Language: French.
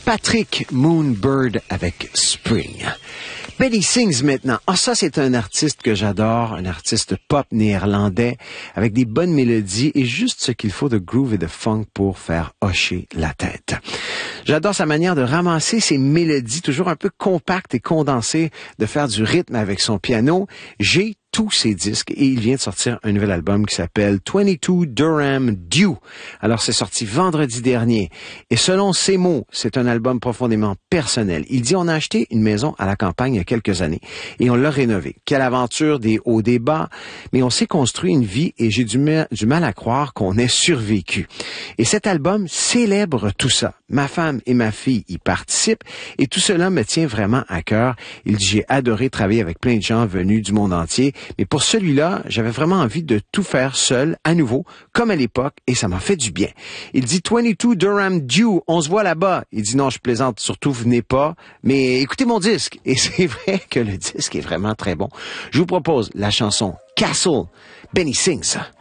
Patrick Moonbird avec Spring. Benny Sings maintenant. Ah, ça, c'est un artiste que j'adore, un artiste pop néerlandais avec des bonnes mélodies et juste ce qu'il faut de groove et de funk pour faire hocher la tête. J'adore sa manière de ramasser ses mélodies, toujours un peu compactes et condensées, de faire du rythme avec son piano. J'ai tous ses disques et il vient de sortir un nouvel album qui s'appelle 22 Durham Dew. Alors, c'est sorti vendredi dernier. Et selon ses mots, c'est un album profondément personnel. Il dit, on a acheté une maison à la campagne il y a quelques années et on l'a rénovée. Quelle aventure, des hauts, des bas, mais on s'est construit une vie et j'ai du mal à croire qu'on ait survécu. Et cet album célèbre tout ça. Ma femme et ma fille y participent et tout cela me tient vraiment à cœur. Il dit, j'ai adoré travailler avec plein de gens venus du monde entier, mais pour celui-là, j'avais vraiment envie de tout faire seul, à nouveau, comme à l'époque, et ça m'a fait du bien. Il dit 22 Durham Dew, on se voit là-bas. Il dit non, je plaisante, surtout venez pas, mais écoutez mon disque. Et c'est vrai que le disque est vraiment très bon. Je vous propose la chanson Castle, Benny Sings.